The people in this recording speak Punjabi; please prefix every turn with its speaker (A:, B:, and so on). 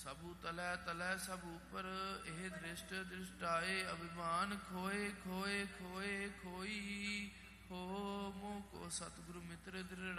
A: ਸਭੂ ਤਲੈ ਤਲੈ ਸਭ ਉਪਰ, ਇਹ ਦ੍ਰਿਸ਼ਟ ਦ੍ਰਿਸ਼ਟਾਏ, ਅਭਿਮਾਨ ਖੋਏ ਖੋਏ ਖੋਏ ਖੋਈ। ਹੋ ਮੋਹ ਕੋ ਸਤਿਗੁਰੂ ਮਿੱਤਰ ਦ੍ਰਿੜ